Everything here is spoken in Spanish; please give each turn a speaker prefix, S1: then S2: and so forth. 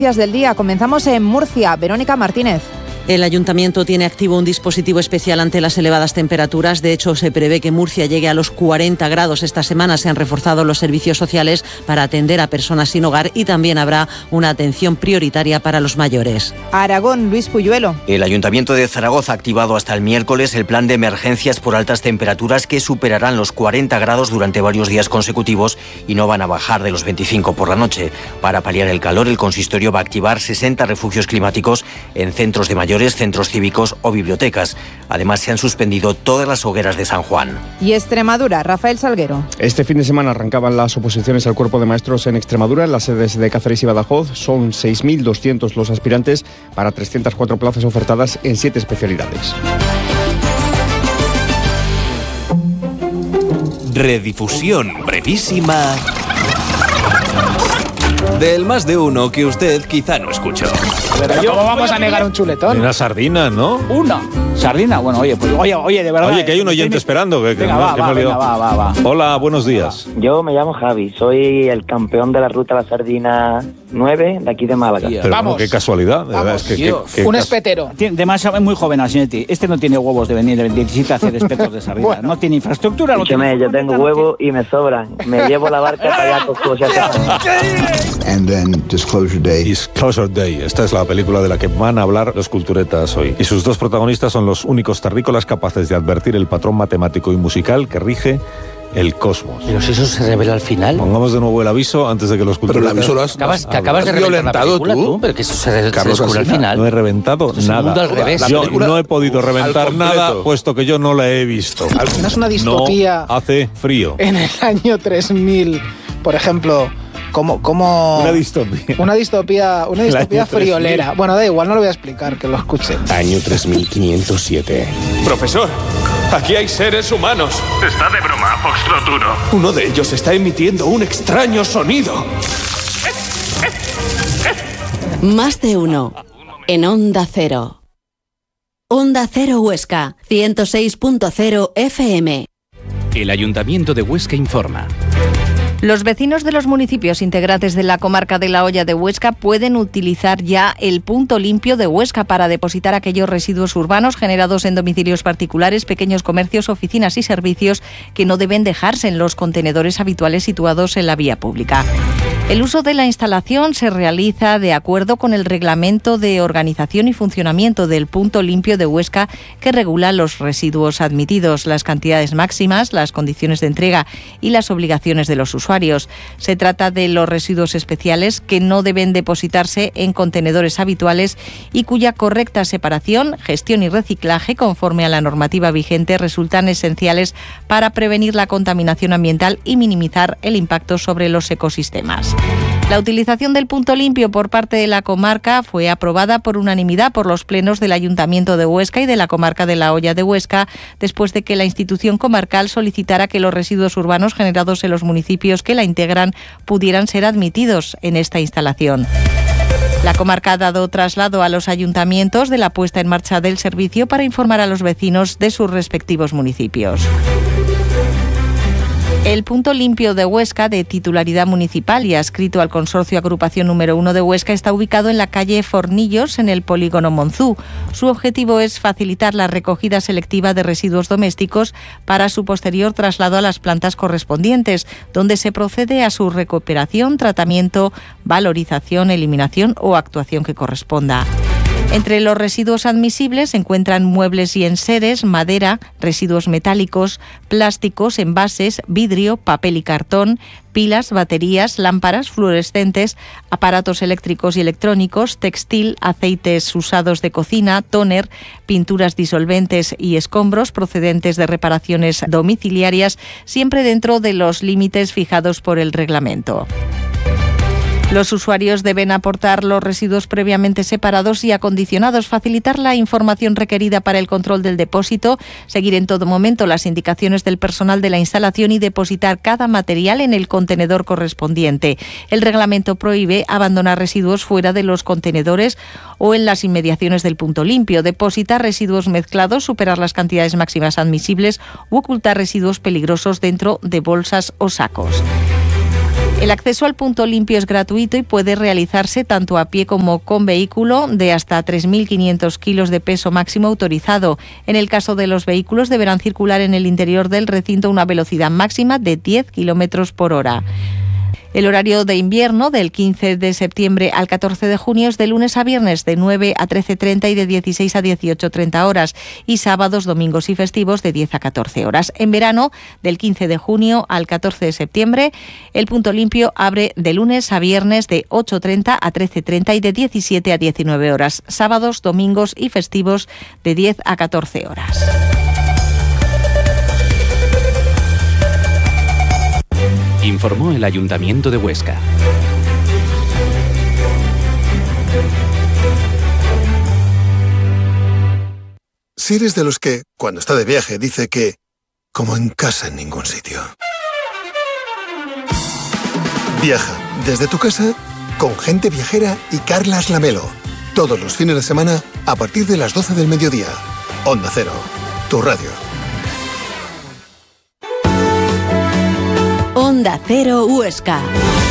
S1: Del día. Comenzamos en Murcia. Verónica Martínez.
S2: El Ayuntamiento tiene activo un dispositivo especial ante las elevadas temperaturas. De hecho, se prevé que Murcia llegue a los 40 grados. Esta semana se han reforzado los servicios sociales para atender a personas sin hogar y también habrá una atención prioritaria para los mayores.
S1: Aragón, Luis Puyuelo.
S3: El Ayuntamiento de Zaragoza ha activado hasta el miércoles el plan de emergencias por altas temperaturas que superarán los 40 grados durante varios días consecutivos y no van a bajar de los 25 por la noche. Para paliar el calor, el consistorio va a activar 60 refugios climáticos en centros de mayores, centros cívicos o bibliotecas. Además, se han suspendido todas las hogueras de San Juan.
S1: Y Extremadura, Rafael Salguero.
S4: Este fin de semana arrancaban las oposiciones al cuerpo de maestros en Extremadura, en las sedes de Cáceres y Badajoz. Son 6.200 los aspirantes para 304 plazas ofertadas en 7 especialidades.
S5: Redifusión brevísima del Más de Uno que usted quizá no escuchó.
S6: Pero ¿cómo vamos a negar un chuletón?
S7: Una sardina, ¿no?
S6: Una sardina. Bueno, oye, de verdad.
S7: Oye, que hay un oyente esperando.
S6: Venga, va.
S7: Hola, buenos días.
S8: Yo me llamo Javi, soy el campeón de la ruta a la sardina 9 de aquí de Málaga.
S7: Pero vamos. Qué casualidad. De verdad, es que
S6: un espetero. Demasiado muy joven, Asinetti. Este no tiene huevos de venir el 17 a hacer espetos de sardina. Bueno. No tiene infraestructura.
S8: Escúchame, yo tengo huevos y me sobran. Me llevo la barca para allá con cosas.
S9: And then Disclosure Day.
S7: Disclosure Day. Esta es la película de la que van a hablar los culturetas hoy. Y sus dos protagonistas son los únicos terrícolas capaces de advertir el patrón matemático y musical que rige el cosmos.
S10: ¿Pero si eso se revela al final?
S7: Pongamos de nuevo el aviso antes de que los culturetas...
S10: Pero el aviso que acabas de reventar la película, tú. Pero que eso se descubre al final.
S7: No he reventado nada.
S10: Al revés.
S7: Yo no he podido reventar nada, puesto que yo no la he visto.
S6: Al final es una distopía...
S7: No hace frío.
S6: En el año 3000, por ejemplo... Como
S7: una distopía.
S6: Una distopía friolera. Bueno, da igual, no lo voy a explicar, que lo escuchen.
S11: Año 3507.
S12: Profesor, aquí hay seres humanos.
S13: Está de broma, Foxtrot 1.
S12: Uno de ellos está emitiendo un extraño sonido.
S14: Más de uno. En Onda Cero. Onda Cero Huesca, 106.0 FM.
S5: El Ayuntamiento de Huesca informa.
S1: Los vecinos de los municipios integrantes de la comarca de La Hoya de Huesca pueden utilizar ya el punto limpio de Huesca para depositar aquellos residuos urbanos generados en domicilios particulares, pequeños comercios, oficinas y servicios que no deben dejarse en los contenedores habituales situados en la vía pública. El uso de la instalación se realiza de acuerdo con el Reglamento de Organización y Funcionamiento del Punto Limpio de Huesca, que regula los residuos admitidos, las cantidades máximas, las condiciones de entrega y las obligaciones de los usuarios. Se trata de los residuos especiales que no deben depositarse en contenedores habituales y cuya correcta separación, gestión y reciclaje, conforme a la normativa vigente, resultan esenciales para prevenir la contaminación ambiental y minimizar el impacto sobre los ecosistemas. La utilización del punto limpio por parte de la comarca fue aprobada por unanimidad por los plenos del Ayuntamiento de Huesca y de la comarca de La Hoya de Huesca, después de que la institución comarcal solicitara que los residuos urbanos generados en los municipios que la integran pudieran ser admitidos en esta instalación. La comarca ha dado traslado a los ayuntamientos de la puesta en marcha del servicio para informar a los vecinos de sus respectivos municipios. El punto limpio de Huesca, de titularidad municipal y adscrito al Consorcio Agrupación número 1 de Huesca, está ubicado en la calle Fornillos, en el polígono Monzú. Su objetivo es facilitar la recogida selectiva de residuos domésticos para su posterior traslado a las plantas correspondientes, donde se procede a su recuperación, tratamiento, valorización, eliminación o actuación que corresponda. Entre los residuos admisibles se encuentran muebles y enseres, madera, residuos metálicos, plásticos, envases, vidrio, papel y cartón, pilas, baterías, lámparas fluorescentes, aparatos eléctricos y electrónicos, textil, aceites usados de cocina, tóner, pinturas disolventes y escombros procedentes de reparaciones domiciliarias, siempre dentro de los límites fijados por el reglamento. Los usuarios deben aportar los residuos previamente separados y acondicionados, facilitar la información requerida para el control del depósito, seguir en todo momento las indicaciones del personal de la instalación y depositar cada material en el contenedor correspondiente. El reglamento prohíbe abandonar residuos fuera de los contenedores o en las inmediaciones del punto limpio, depositar residuos mezclados, superar las cantidades máximas admisibles u ocultar residuos peligrosos dentro de bolsas o sacos. El acceso al punto limpio es gratuito y puede realizarse tanto a pie como con vehículo de hasta 3.500 kilos de peso máximo autorizado. En el caso de los vehículos deberán circular en el interior del recinto a una velocidad máxima de 10 kilómetros por hora. El horario de invierno del 15 de septiembre al 14 de junio es de lunes a viernes de 9 a 13:30 y de 16 a 18:30 horas y sábados, domingos y festivos de 10 a 14 horas. En verano, del 15 de junio al 14 de septiembre, el punto limpio abre de lunes a viernes de 8:30 a 13:30 y de 17 a 19 horas. Sábados, domingos y festivos de 10 a 14 horas.
S5: Informó el Ayuntamiento de Huesca.
S15: Si eres de los que, cuando está de viaje, dice que, como en casa en ningún sitio. Viaja desde tu casa con Gente Viajera y Carlas Lamelo. Todos los fines de semana a partir de las 12 del mediodía. Onda Cero, tu radio.
S14: Onda Cero Huesca.